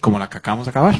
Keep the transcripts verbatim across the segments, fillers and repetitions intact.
como la que acabamos de acabar.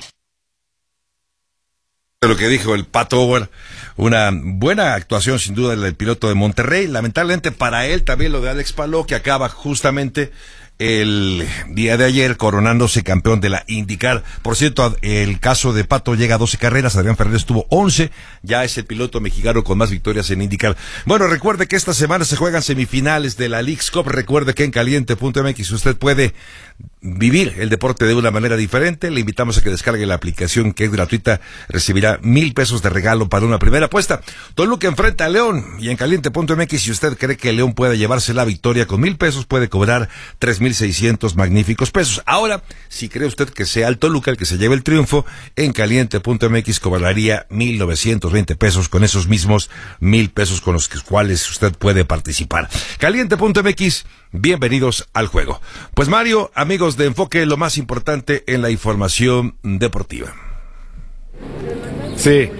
Lo que dijo el Pato O'Ward, una buena actuación sin duda del piloto de Monterrey. Lamentablemente para él también lo de Alex Palou, que acaba justamente el día de ayer coronándose campeón de la IndyCar. Por cierto, el caso de Pato llega a doce carreras, Adrián Fernández tuvo once, ya es el piloto mexicano con más victorias en IndyCar. Bueno, recuerde que esta semana se juegan semifinales de la Leagues Cup. Recuerde que en caliente punto m x usted puede vivir el deporte de una manera diferente. Le invitamos a que descargue la aplicación, que es gratuita. Recibirá mil pesos de regalo para una primera apuesta. Toluca enfrenta a León, y en caliente punto m x, si usted cree que León puede llevarse la victoria con mil pesos, puede cobrar tres mil seiscientos magníficos pesos. Ahora, si cree usted que sea el Toluca el que se lleve el triunfo, en caliente punto m x cobraría mil novecientos veinte pesos, con esos mismos mil pesos con los cuales usted puede participar. caliente punto m x, bienvenidos al juego. Pues Mario, amigos de Enfoque, lo más importante en la información deportiva. Sí.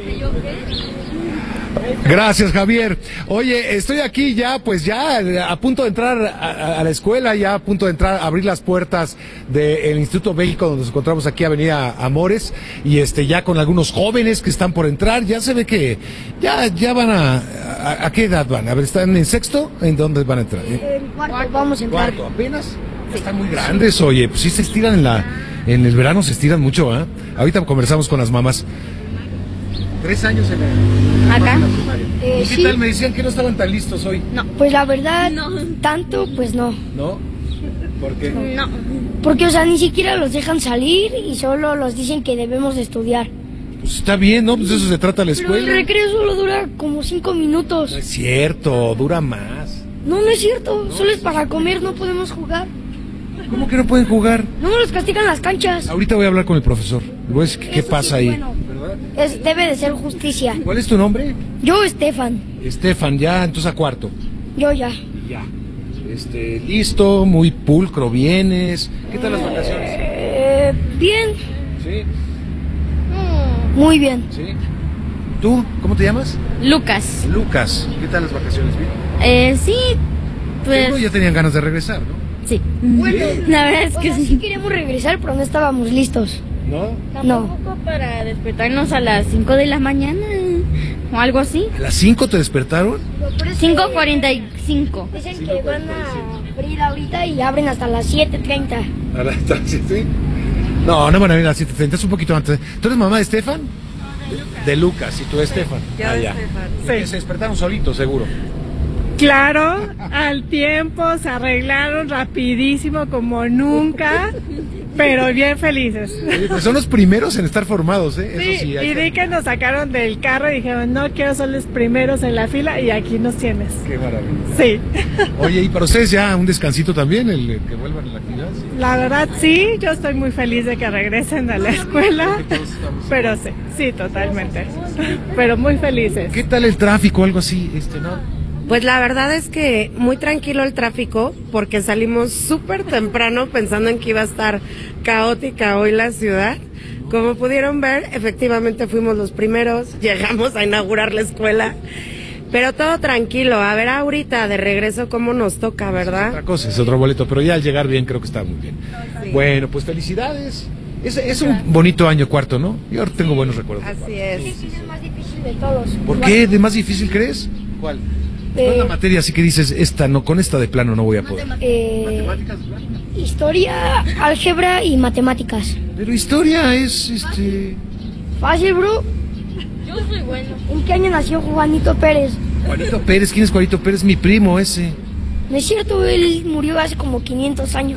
Gracias, Javier. Oye, estoy aquí ya, pues ya a punto de entrar a, a la escuela, ya a punto de entrar, a abrir las puertas del Instituto México, donde nos encontramos aquí, Avenida Amores, y este ya con algunos jóvenes que están por entrar. Ya se ve que ya ya van a, a, ¿a qué edad van? A ver, ¿están en sexto? ¿En dónde van a entrar? ¿Eh? En cuarto, vamos a entrar. ¿Cuarto apenas? Ya están muy grandes, oye, pues sí se estiran en la, en el verano se estiran mucho, ¿eh? Ahorita conversamos con las mamás. Tres años en la, acá. En la primaria. Eh, ¿Y qué sí. tal? Me decían que no estaban tan listos hoy. No, pues la verdad, no. Tanto, pues no. ¿No? ¿Por qué? No. Porque, o sea, ni siquiera los dejan salir y solo los dicen que debemos de estudiar. Pues está bien, ¿no? Pues de eso se trata la escuela. Pero el recreo solo dura como cinco minutos. No es cierto, dura más. No, no es cierto. Solo es para comer, no podemos jugar. ¿Cómo que no pueden jugar? No nos los castigan las canchas. Ahorita voy a hablar con el profesor. Le voy a decir qué, qué Eso pasa sí es ahí. bueno. Es, debe de ser justicia. ¿Cuál es tu nombre? Yo, Estefan. Estefan, ya, entonces a cuarto. Yo ya. Ya. Este, listo, muy pulcro, vienes. ¿Qué tal las vacaciones? Eh, bien. Sí, Muy bien. sí. ¿Tú? ¿Cómo te llamas? Lucas. Lucas. ¿Qué tal las vacaciones? ¿Bien? Eh, sí, pues Seguro ya tenían ganas de regresar, ¿no? sí. Bueno, La verdad es o que sea, sí. sí queríamos regresar, pero no estábamos listos. ¿No? No. Tampoco para despertarnos a las cinco de la mañana o algo así. ¿A las cinco te despertaron? cinco cuarenta y cinco. Dicen que van a abrir ahorita y abren hasta las siete treinta. ¿A las siete? No, no van a venir a las siete treinta, es un poquito antes. ¿Tú eres mamá de Estefan? De Lucas. De Lucas, y tú de Estefan. Yo Ah, de ya. Estefan, Y sí. que se despertaron solitos, seguro. Claro, al tiempo, se arreglaron rapidísimo como nunca, pero bien felices. Oye, pues son los primeros en estar formados, ¿eh? Sí, Eso sí. hay y que- di que nos sacaron del carro y dijeron, no quiero ser los primeros en la fila y aquí nos tienes. Qué maravilla. Sí, Oye, y para ustedes ya un descansito también, el el que vuelvan a la actividad. ¿Sí? la verdad sí, yo estoy muy feliz de que regresen a la escuela, pero sí, sí, totalmente, pero muy felices. ¿Qué tal el tráfico, algo así? Este, ¿no? Pues la verdad es que muy tranquilo el tráfico porque salimos súper temprano pensando en que iba a estar caótica hoy la ciudad. Como pudieron ver, efectivamente fuimos los primeros, llegamos a inaugurar la escuela, pero todo tranquilo. A ver ahorita de regreso cómo nos toca, ¿verdad? Otra cosa, es otro boleto, pero ya al llegar bien creo que está muy bien. Bueno, pues felicidades. Es, es un bonito año cuarto, ¿no? Yo tengo buenos recuerdos. Así es. Sí, sí, es el más difícil de todos. ¿Por qué? ¿De más difícil crees? ¿Cuál? ¿Cuál es la Eh, materia así que dices, esta no, con esta de plano no voy a poder? eh, historia, álgebra y matemáticas. Pero historia es, este... Fácil, bro. Yo soy bueno. ¿En qué año nació Juanito Pérez? Juanito Pérez, ¿quién es Juanito Pérez? Mi primo ese. No es cierto, él murió hace como quinientos años.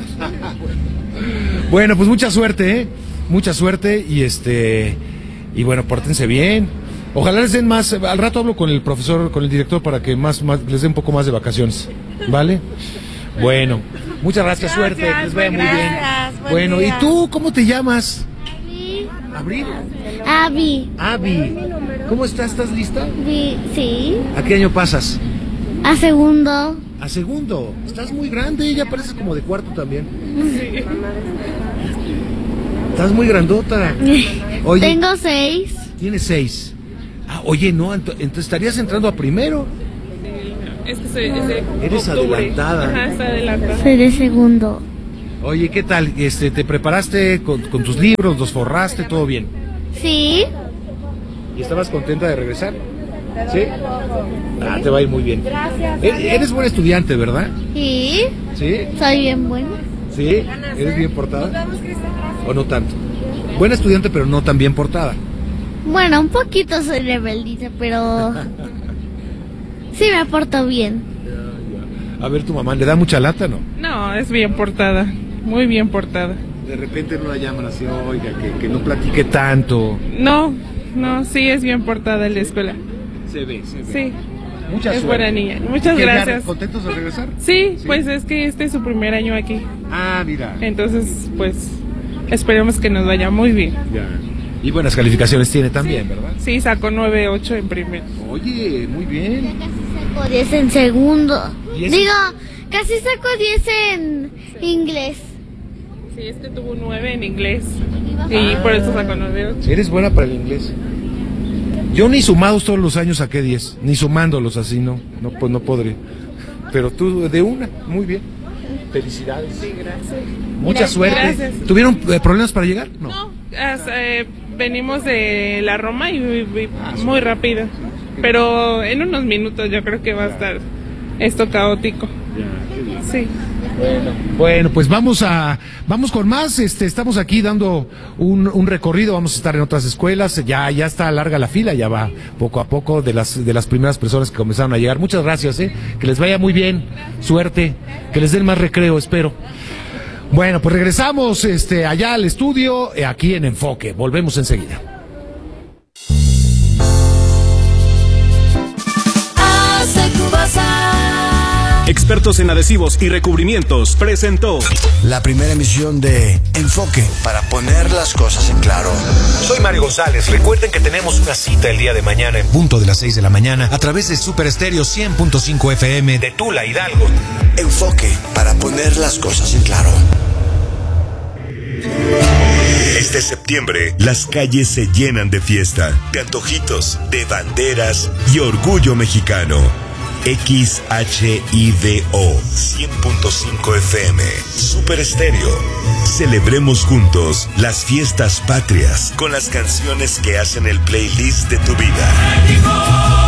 Bueno, pues mucha suerte, ¿eh? Mucha suerte y este... Y bueno, pórtense bien. Ojalá les den más, al rato hablo con el profesor, con el director para que más, más les dé un poco más de vacaciones, ¿vale? Bueno, muchas gracias, suerte, que les vaya muy bien. Gracias, buen Bueno, día. ¿y tú cómo te llamas? Abril. Avi, Avi. ¿Cómo estás? ¿Estás lista? vi, sí, ¿A qué año pasas? a segundo, A segundo. Estás muy grande, ya pareces como de cuarto también. Estás muy grandota. Oye, tengo seis, tienes seis. Ah, oye, no, ento- entonces estarías entrando a primero. Es que soy, es de Eres octubre. adelantada. Ajá, está adelantada. soy de segundo, Oye, ¿qué tal? Este, ¿te preparaste con, con tus libros, los forraste, todo bien? Sí. ¿Y estabas contenta de regresar? ¿Sí? Ah, te va a ir muy bien. E- Eres buen estudiante, ¿verdad? Sí. ¿Sí? Soy bien buena. ¿Sí? ¿Eres bien portada? ¿O no tanto? Buena estudiante, pero no tan bien portada. Bueno, un poquito soy rebeldita, pero sí me porto bien. A ver, tu mamá, ¿le da mucha lata, no? No, es bien portada, muy bien portada. De repente no la llaman así, oiga, que, que no platique tanto. No, no, sí es bien portada en la escuela. Se ve, se ve. Sí, Mucha es suerte. buena niña. Muchas ¿Y ya gracias. ¿Contentos de regresar? Sí, pues es que este es su primer año aquí. Ah, mira. Entonces, pues, esperemos que nos vaya muy bien. Ya. Y buenas calificaciones tiene también, ¿verdad? Sí, sacó nueve ocho en primer. Oye, muy bien. Saco diez en segundo. ¿Diez? Digo, casi saco diez en inglés. Sí, este tuvo nueve en inglés. Y por eso sacó nueve ocho. Eres buena para el inglés. Yo ni sumados todos los años saqué diez, ni sumándolos así, no, no, pues no podré. Pero tú de una, muy bien. Felicidades. Sí, gracias. Mucha Gracias. suerte. Gracias. ¿Tuvieron eh, problemas para llegar? No. No, as- eh, venimos de la Roma y, y- y muy rápido. Pero en unos minutos yo creo que va a estar esto caótico. Sí. Bueno, pues vamos a vamos con más. Este, estamos aquí dando un, un recorrido. Vamos a estar en otras escuelas. Ya ya está larga la fila. Ya va poco a poco de las de las primeras personas que comenzaron a llegar. Muchas gracias. ¿eh? Que les vaya muy bien. Suerte. Que les den más recreo. Espero. Bueno, pues regresamos este allá al estudio eh, aquí en Enfoque. Volvemos enseguida. Expertos en adhesivos y recubrimientos presentó la primera emisión de Enfoque, para poner las cosas en claro. Soy Mario González. Recuerden que tenemos una cita el día de mañana en Punto de las seis de la mañana a través de Super Estéreo cien punto cinco F M de Tula, Hidalgo. Enfoque, para poner las cosas en claro. Este septiembre, las calles se llenan de fiesta, de antojitos, de banderas y orgullo mexicano. X H I D O cien punto cinco F M Super Estéreo. Celebremos juntos las fiestas patrias con las canciones que hacen el playlist de tu vida.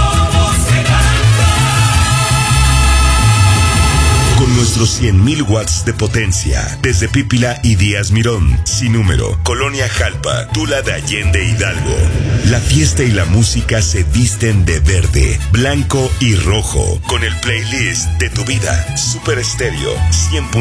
Con nuestros cien mil watts de potencia, desde Pípila y Díaz Mirón, sin número, Colonia Jalpa, Tula de Allende, Hidalgo. La fiesta y la música se visten de verde, blanco y rojo, con el playlist de tu vida. Super Estéreo cien.